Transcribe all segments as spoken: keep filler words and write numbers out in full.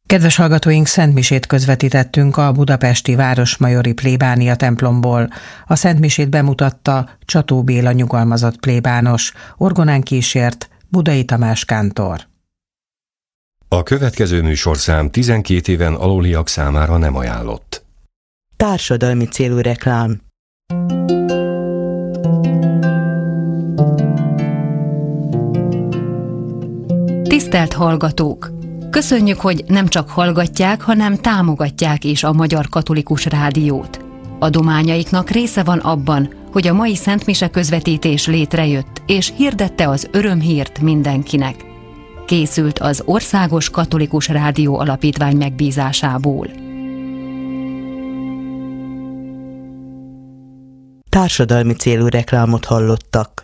Kedves hallgatóink, szentmisét közvetítettünk a budapesti Városmajori plébánia templomból. A szentmisét bemutatta Csató Béla nyugalmazott plébános, orgonán kísért Budai Tamás kántor. A következő műsorszám tizenkét éven aluliak számára nem ajánlott. Társadalmi célú reklám. Tisztelt hallgatók! Köszönjük, hogy nem csak hallgatják, hanem támogatják is a Magyar Katolikus Rádiót. Adományaiknak része van abban, hogy a mai szentmise közvetítés létrejött, és hirdette az örömhírt mindenkinek. Készült az Országos Katolikus Rádió Alapítvány megbízásából. Társadalmi célú reklámot hallottak.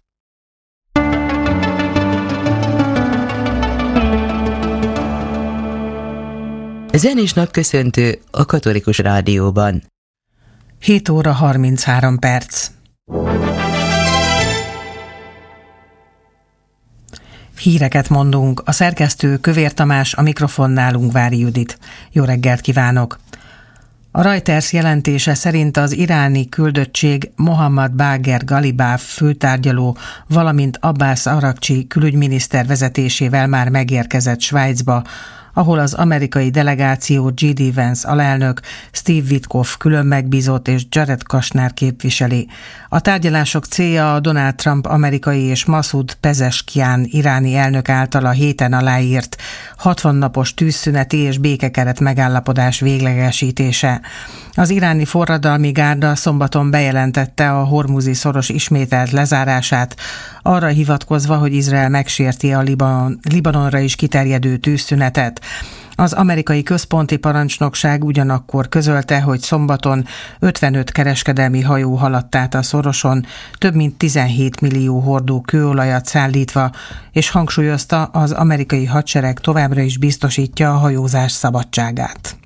Zenés napköszöntő a Katolikus Rádióban. hét óra harminchárom perc. Híreket mondunk. A szerkesztő Kövér Tamás, a mikrofonnál Ungvári Judit. Jó reggelt kívánok! A Reuters jelentése szerint az iráni küldöttség Mohammad Bagher Ghalibaf főtárgyaló, valamint Abbas Aragcsi külügyminiszter vezetésével már megérkezett Svájcba, ahol az amerikai delegáció J D Vance alelnök, Steve Witkoff külön megbízott és Jared Kushner képviseli. A tárgyalások célja a Donald Trump amerikai és Masoud Pezeshkian iráni elnök által a héten aláírt hatvan napos tűzszüneti és békekeret megállapodás véglegesítése. Az iráni forradalmi gárda szombaton bejelentette a Hormuzi szoros ismételt lezárását, arra hivatkozva, hogy Izrael megsérti a Libanon, Libanonra is kiterjedő tűzszünetet. Az amerikai központi parancsnokság ugyanakkor közölte, hogy szombaton ötvenöt kereskedelmi hajó haladt át a szoroson, több mint tizenhét millió hordó kőolajat szállítva, és hangsúlyozta, az amerikai hadsereg továbbra is biztosítja a hajózás szabadságát.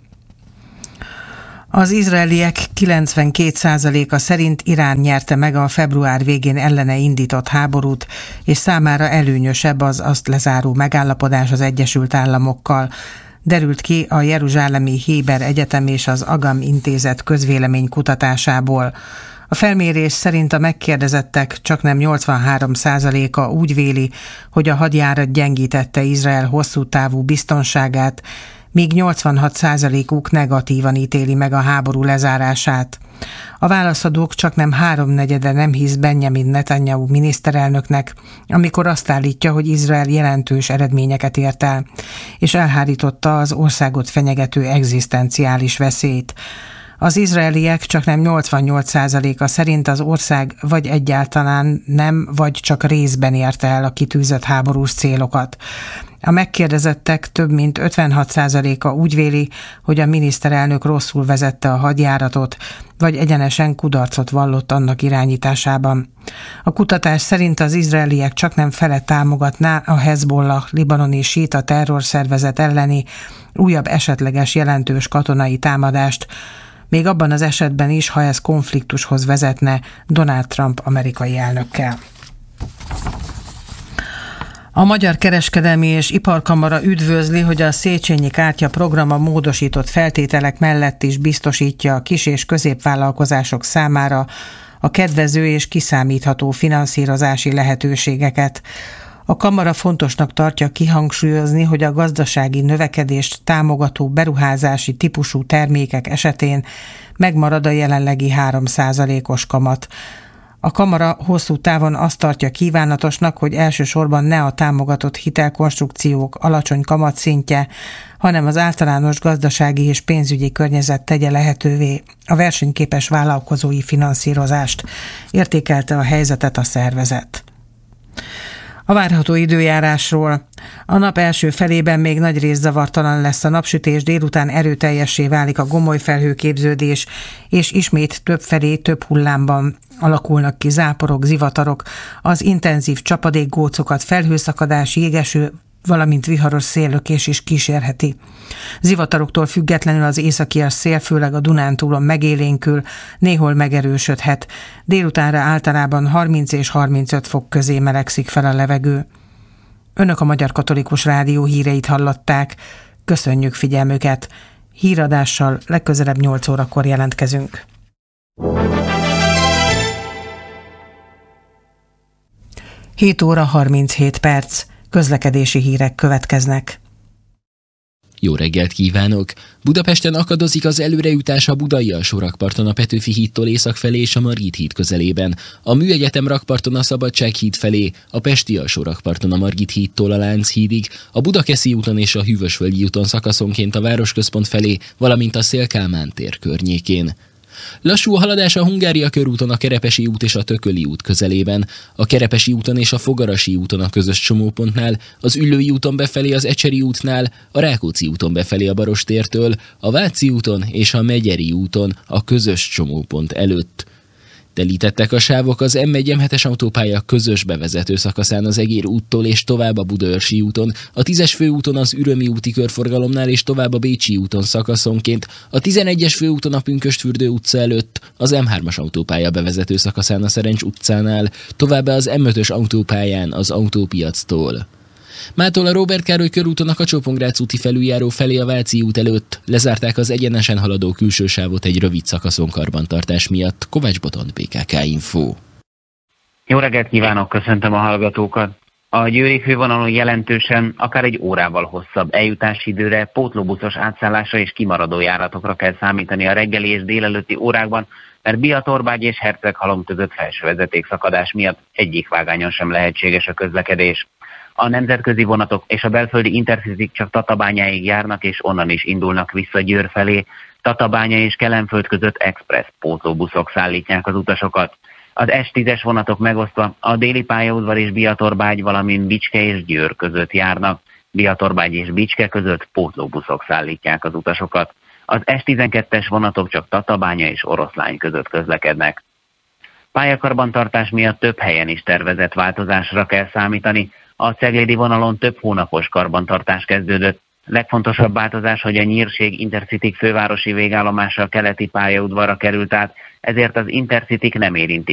Az izraeliek kilencvenkét százaléka szerint Irán nyerte meg a február végén ellene indított háborút, és számára előnyösebb az azt lezáró megállapodás az Egyesült Államokkal, derült ki a Jeruzsálemi Héber Egyetem és az Agam Intézet közvélemény kutatásából. A felmérés szerint a megkérdezettek csaknem nyolcvanhárom százaléka úgy véli, hogy a hadjárat gyengítette Izrael hosszú távú biztonságát, míg nyolcvanhat százalékuk negatívan ítéli meg a háború lezárását. A válaszadók csaknem háromnegyede nem hisz Benjamin Netanyahu miniszterelnöknek, amikor azt állítja, hogy Izrael jelentős eredményeket ért el, és elhárította az országot fenyegető egzisztenciális veszélyt. Az izraeliek csaknem nyolcvannyolc százaléka szerint az ország vagy egyáltalán nem, vagy csak részben érte el a kitűzött háborús célokat. A megkérdezettek több mint ötvenhat százaléka úgy véli, hogy a miniszterelnök rosszul vezette a hadjáratot, vagy egyenesen kudarcot vallott annak irányításában. A kutatás szerint az izraeliek csaknem fele támogatná a Hezbollah libanoni síta terrorszervezet elleni újabb esetleges jelentős katonai támadást, még abban az esetben is, ha ez konfliktushoz vezetne Donald Trump amerikai elnökkel. A Magyar Kereskedelmi és Iparkamara üdvözli, hogy a Széchenyi kártya program a módosított feltételek mellett is biztosítja a kis- és középvállalkozások számára a kedvező és kiszámítható finanszírozási lehetőségeket. A kamara fontosnak tartja kihangsúlyozni, hogy a gazdasági növekedést támogató beruházási típusú termékek esetén megmarad a jelenlegi három százalékos kamat. A kamara hosszú távon azt tartja kívánatosnak, hogy elsősorban ne a támogatott hitelkonstrukciók alacsony kamatszintje, hanem az általános gazdasági és pénzügyi környezet tegye lehetővé a versenyképes vállalkozói finanszírozást, értékelte a helyzetet a szervezet. A várható időjárásról. A nap első felében még nagyrészt zavartalan lesz a napsütés, délután erőteljessé válik a gomoly felhőképződés, és ismét többfelé több hullámban alakulnak ki záporok, zivatarok, az intenzív csapadékgócokat felhőszakadás, jégeső, valamint viharos széllökés is kísérheti. Zivataroktól függetlenül az északias szél főleg a Dunántúlon megélénkül, néhol megerősödhet. Délutánra általában harminc és harmincöt fok közé melegszik fel a levegő. Önök a Magyar Katolikus Rádió híreit hallották. Köszönjük figyelmüket! Híradással legközelebb nyolc órakor jelentkezünk. hét óra harminchét perc. Közlekedési hírek következnek. Jó reggelt kívánok! Budapesten akadozik az előrejutás a Budai alsórakparton a Petőfi hídtól észak felé és a Margit híd közelében. A Műegyetem rakparton a Szabadság híd felé, a Pesti alsórakparton a Margit hídtól a Lánchídig, a Budakeszi úton és a Hűvösvölgyi úton szakaszonként a Városközpont felé, valamint a Széll-Kálmán tér környékén. Lassú a haladás a Hungária körúton a Kerepesi út és a Tököli út közelében, a Kerepesi úton és a Fogarasi úton a közös csomópontnál, az Üllői úton befelé az Ecseri útnál, a Rákóczi úton befelé a Barostértől, a Váci úton és a Megyeri úton a közös csomópont előtt. Telítettek a sávok az M egy M hetes autópálya közös bevezető szakaszán az Egér úttól és tovább a Budaörsi úton, a tízes főúton az Ürömi úti körforgalomnál és tovább a Bécsi úton szakaszonként, a tizenegyes főúton a Pünkösdfürdő utca előtt, az M hármas autópálya bevezető szakaszán a Szerencs utcánál, továbbá az M ötös autópályán az Autópiactól. Mától a Róbert Károly körúton a Kacsó-Pongrác úti felüljáró felé a Váci út előtt lezárták az egyenesen haladó külső sávot egy rövid szakaszon karbantartás miatt. Kovács Botond, bé ká ká Info. Jó reggelt kívánok, köszöntöm a hallgatókat! A Győri fővonalon jelentősen, akár egy órával hosszabb eljutási időre, pótlóbuszos átszállásra és kimaradó járatokra kell számítani a reggeli és délelőtti órákban, mert Biatorbágy és Herceghalom között felső vezetékszakadás miatt egyik vágányon sem lehetséges a közlekedés. A nemzetközi vonatok és a belföldi Intercityk csak Tatabányáig járnak, és onnan is indulnak vissza Győr felé. Tatabánya és Kelenföld között express pótlóbuszok szállítják az utasokat. Az es tízes vonatok megosztva a déli pályaudvar és Biatorbágy, valamint Bicske és Győr között járnak. Biatorbágy és Bicske között pótlóbuszok szállítják az utasokat. Az es tizenkettes vonatok csak Tatabánya és Oroszlány között közlekednek. Pályakarbantartás miatt több helyen is tervezett változásra kell számítani. A ceglédi vonalon több hónapos karbantartás kezdődött. Legfontosabb változás, hogy a Nyírség Intercityk fővárosi végállomása a keleti pályaudvarra került át, ezért az Intercityk nem érintik